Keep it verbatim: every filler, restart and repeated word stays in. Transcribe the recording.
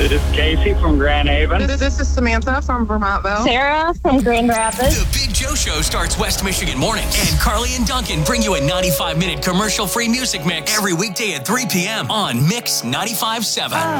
This is Casey from Grand Haven. This, this is Samantha from Vermontville. Sarah from Grand Rapids. The Big Joe Show starts West Michigan mornings. And Carly and Duncan bring you a ninety-five minute commercial-free music mix every weekday at three p.m. on Mix ninety-five point seven.